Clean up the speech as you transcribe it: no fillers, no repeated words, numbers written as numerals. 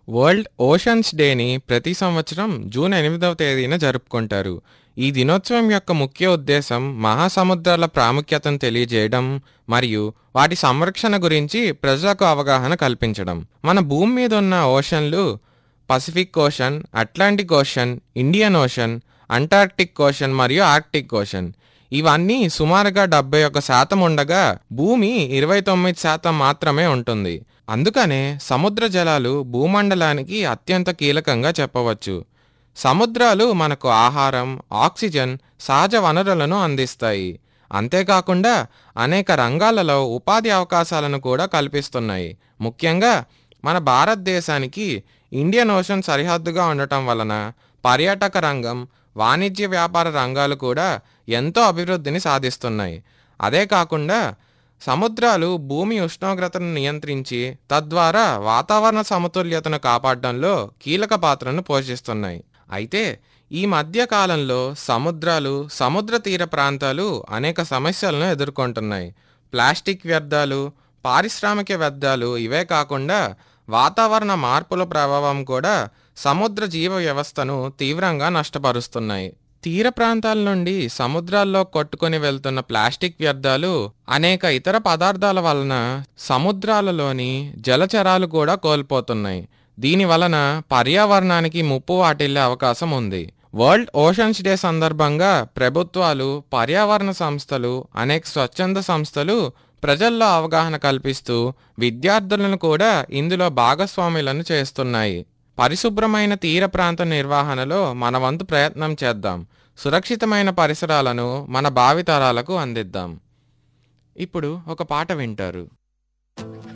World oceans డేని ప్రతి సంవత్సరం జూన్ 8వ తేదీన జరుపుకుంటారు. ఈ దినోత్సవం యొక్క ముఖ్య ఉద్దేశం మహాసముద్రాల ప్రాముఖ్యతను తెలియజేయడం మరియు వాటి సంరక్షణ గురించి ప్రజలకు అవగాహన కల్పించడం. మన భూమి మీద ఉన్న ఓషన్లు Pacific ocean, Atlantic ocean, Indian ocean, Antarctic ocean మరియు ఆర్క్టిక్ ఓషన్. ఇవన్నీ సుమారుగా 71% ఉండగా భూమి 29% మాత్రమే ఉంటుంది. అందుకనే సముద్ర జలాలు భూమండలానికి అత్యంత కీలకంగా చెప్పవచ్చు. సముద్రాలు మనకు ఆహారం, ఆక్సిజన్, సహజ వనరులను అందిస్తాయి. అంతేకాకుండా అనేక రంగాలలో ఉపాధి అవకాశాలను కూడా కల్పిస్తున్నాయి. ముఖ్యంగా మన భారతదేశానికి ఇండియన్ ఓషన్ సరిహద్దుగా ఉండటం వలన పర్యాటక రంగం, వాణిజ్య వ్యాపార రంగాలు కూడా ఎంతో అభివృద్ధిని సాధిస్తున్నాయి. అదే కాకుండా సముద్రాలు భూమి ఉష్ణోగ్రతను నియంత్రించి తద్వారా వాతావరణ సమతుల్యతను కాపాడడంలో కీలక పాత్రను పోషిస్తున్నాయి. అయితే ఈ మధ్య కాలంలో సముద్రాలు, సముద్ర తీర ప్రాంతాలు అనేక సమస్యలను ఎదుర్కొంటున్నాయి. ప్లాస్టిక్ వ్యర్థాలు, పారిశ్రామిక వ్యర్థాలు ఇవే కాకుండా వాతావరణ మార్పుల ప్రభావం కూడా సముద్ర జీవ వ్యవస్థను తీవ్రంగా నష్టపరుస్తున్నాయి. తీర ప్రాంతాల నుండి సముద్రాల్లో కొట్టుకొని వెళ్తున్న ప్లాస్టిక్ వ్యర్థాలు, అనేక ఇతర పదార్థాల వలన సముద్రాలలోని జలచరాలు కూడా కోల్పోతున్నాయి. దీని వలన పర్యావరణానికి ముప్పు వాటిల్లే అవకాశం ఉంది. వరల్డ్ ఓషన్స్ డే సందర్భంగా ప్రభుత్వాలు, పర్యావరణ సంస్థలు, అనేక స్వచ్ఛంద సంస్థలు ప్రజల్లో అవగాహన కల్పిస్తూ విద్యార్థులను కూడా ఇందులో భాగస్వాములను చేస్తున్నాయి. పరిశుభ్రమైన తీర ప్రాంత నిర్వహణలో మన వంతు ప్రయత్నం చేద్దాం. సురక్షితమైన పరిసరాలను మన భావితరాలకు అందిద్దాం. ఇప్పుడు ఒక పాట వింటారు.